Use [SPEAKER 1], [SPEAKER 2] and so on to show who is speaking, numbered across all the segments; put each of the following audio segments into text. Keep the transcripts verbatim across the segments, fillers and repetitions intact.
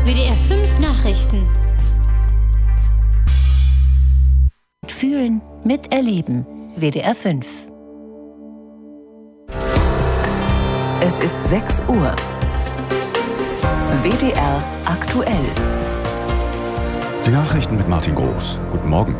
[SPEAKER 1] W D R fünf Nachrichten.
[SPEAKER 2] Fühlen, miterleben. W D R fünf. Es ist sechs Uhr. W D R aktuell.
[SPEAKER 3] Die Nachrichten mit Martin Groß. Guten Morgen.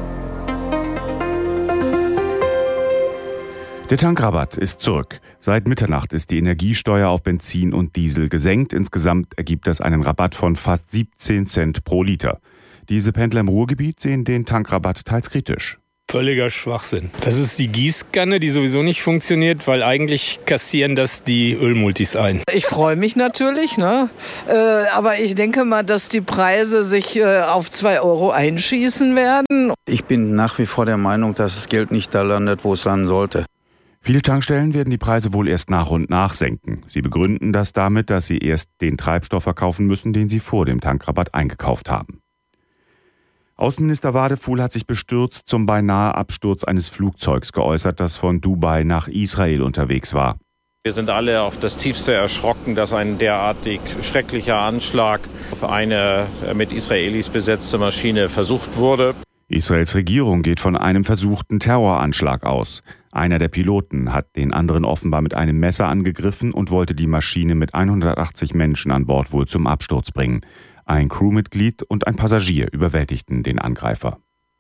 [SPEAKER 3] Der Tankrabatt ist zurück. Seit Mitternacht ist die Energiesteuer auf Benzin und Diesel gesenkt. Insgesamt ergibt das einen Rabatt von fast siebzehn Cent pro Liter. Diese Pendler im Ruhrgebiet sehen den Tankrabatt teils kritisch.
[SPEAKER 4] Völliger Schwachsinn. Das ist die Gießkanne, die sowieso nicht funktioniert, weil eigentlich kassieren das die Ölmultis ein.
[SPEAKER 5] Ich freue mich natürlich, ne? Äh, aber ich denke mal, dass die Preise sich äh, auf zwei Euro einschießen werden.
[SPEAKER 6] Ich bin nach wie vor der Meinung, dass das Geld nicht da landet, wo es landen sollte.
[SPEAKER 3] Viele Tankstellen werden die Preise wohl erst nach und nach senken. Sie begründen das damit, dass sie erst den Treibstoff verkaufen müssen, den sie vor dem Tankrabatt eingekauft haben. Außenminister Wadefuhl hat sich bestürzt zum beinahe Absturz eines Flugzeugs geäußert, das von Dubai nach Israel unterwegs war.
[SPEAKER 7] Wir sind alle auf das Tiefste erschrocken, dass ein derartig schrecklicher Anschlag auf eine mit Israelis besetzte Maschine versucht wurde.
[SPEAKER 3] Israels Regierung geht von einem versuchten Terroranschlag aus. Einer der Piloten hat den anderen offenbar mit einem Messer angegriffen und wollte die Maschine mit hundertachtzig Menschen an Bord wohl zum Absturz bringen. Ein Crewmitglied und ein Passagier überwältigten den Angreifer.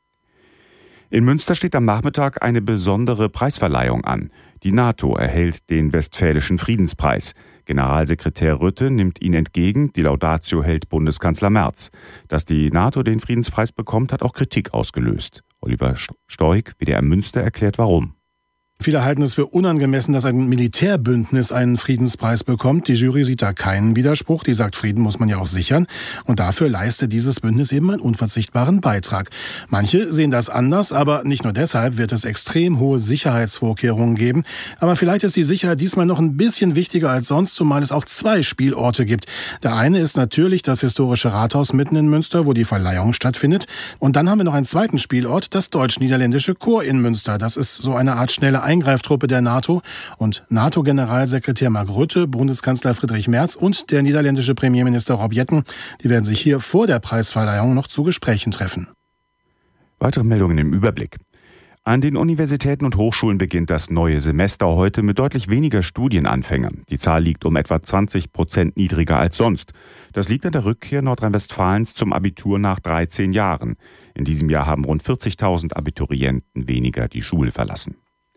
[SPEAKER 3] In Münster steht am Nachmittag eine besondere Preisverleihung an. Die NATO erhält den Westfälischen Friedenspreis. Generalsekretär Rutte nimmt ihn entgegen, die Laudatio hält Bundeskanzler Merz. Dass die NATO den Friedenspreis bekommt, hat auch Kritik ausgelöst. Oliver Stoik, W D R Münster, erklärt warum.
[SPEAKER 8] Viele halten es für unangemessen, dass ein Militärbündnis einen Friedenspreis bekommt. Die Jury sieht da keinen Widerspruch. Die sagt, Frieden muss man ja auch sichern. Und dafür leistet dieses Bündnis eben einen unverzichtbaren Beitrag. Manche sehen das anders, aber nicht nur deshalb wird es extrem hohe Sicherheitsvorkehrungen geben. Aber vielleicht ist die Sicherheit diesmal noch ein bisschen wichtiger als sonst, zumal es auch zwei Spielorte gibt. Der eine ist natürlich das historische Rathaus mitten in Münster, wo die Verleihung stattfindet. Und dann haben wir noch einen zweiten Spielort, das deutsch-niederländische Korps in Münster. Das ist so eine Art schnelle Eingreiftruppe der NATO, und NATO-Generalsekretär Mark Rutte, Bundeskanzler Friedrich Merz und der niederländische Premierminister Rob Jetten, die werden sich hier vor der Preisverleihung noch zu Gesprächen treffen.
[SPEAKER 3] Weitere Meldungen im Überblick. An den Universitäten und Hochschulen beginnt das neue Semester heute mit deutlich weniger Studienanfängern. Die Zahl liegt um etwa zwanzig Prozent niedriger als sonst. Das liegt an der Rückkehr Nordrhein-Westfalens zum Abitur nach dreizehn Jahren. In diesem Jahr haben rund vierzigtausend Abiturienten weniger die Schule verlassen.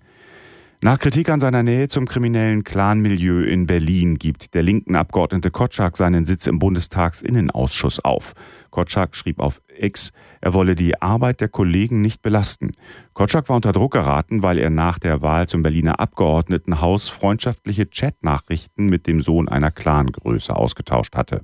[SPEAKER 3] Nach Kritik an seiner Nähe zum kriminellen Clanmilieu in Berlin gibt der linken Abgeordnete Kotschak seinen Sitz im Bundestagsinnenausschuss auf. Kotschak schrieb auf X, er wolle die Arbeit der Kollegen nicht belasten. Kotschak war unter Druck geraten, weil er nach der Wahl zum Berliner Abgeordnetenhaus freundschaftliche Chatnachrichten mit dem Sohn einer Clangröße ausgetauscht hatte.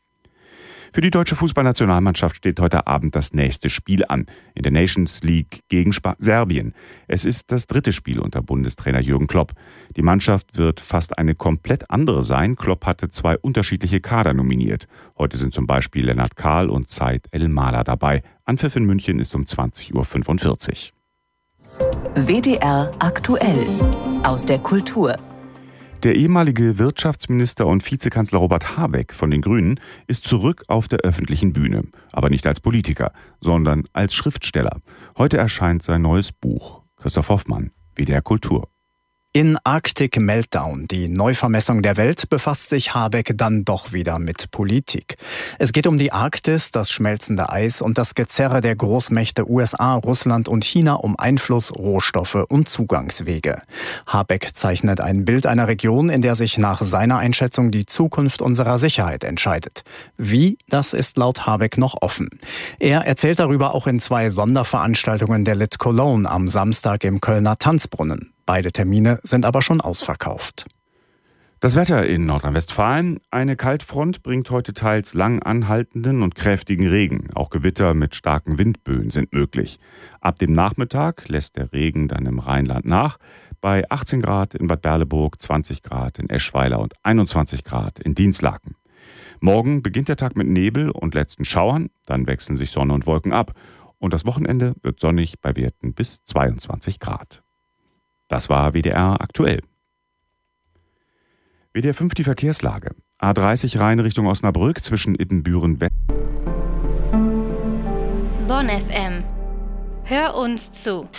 [SPEAKER 3] Für die deutsche Fußballnationalmannschaft steht heute Abend das nächste Spiel an, in der Nations League gegen Sp- Serbien. Es ist das dritte Spiel unter Bundestrainer Jürgen Klopp. Die Mannschaft wird fast eine komplett andere sein. Klopp hatte zwei unterschiedliche Kader nominiert. Heute sind zum Beispiel Lennart Kahl und Said El-Mala dabei. Anpfiff in München ist um zwanzig Uhr fünfundvierzig.
[SPEAKER 2] W D R aktuell aus der Kultur.
[SPEAKER 3] Der ehemalige Wirtschaftsminister und Vizekanzler Robert Habeck von den Grünen ist zurück auf der öffentlichen Bühne. Aber nicht als Politiker, sondern als Schriftsteller. Heute erscheint sein neues Buch. Christoph Hoffmann, W D R Kultur.
[SPEAKER 9] In Arctic Meltdown, die Neuvermessung der Welt, befasst sich Habeck dann doch wieder mit Politik. Es geht um die Arktis, das schmelzende Eis und das Gezerre der Großmächte U S A, Russland und China um Einfluss, Rohstoffe und Zugangswege. Habeck zeichnet ein Bild einer Region, in der sich nach seiner Einschätzung die Zukunft unserer Sicherheit entscheidet. Wie, das ist laut Habeck noch offen. Er erzählt darüber auch in zwei Sonderveranstaltungen der Lit Cologne am Samstag im Kölner Tanzbrunnen. Beide Termine sind aber schon ausverkauft.
[SPEAKER 3] Das Wetter in Nordrhein-Westfalen. Eine Kaltfront bringt heute teils lang anhaltenden und kräftigen Regen. Auch Gewitter mit starken Windböen sind möglich. Ab dem Nachmittag lässt der Regen dann im Rheinland nach. Bei achtzehn Grad in Bad Berleburg, zwanzig Grad in Eschweiler und einundzwanzig Grad in Dinslaken. Morgen beginnt der Tag mit Nebel und letzten Schauern. Dann wechseln sich Sonne und Wolken ab. Und das Wochenende wird sonnig bei Werten bis zweiundzwanzig Grad. Das war W D R aktuell. W D R fünf die Verkehrslage. A dreißig Rhein Richtung Osnabrück zwischen Ippenbüren West.
[SPEAKER 1] Bonn F M. Hör uns zu.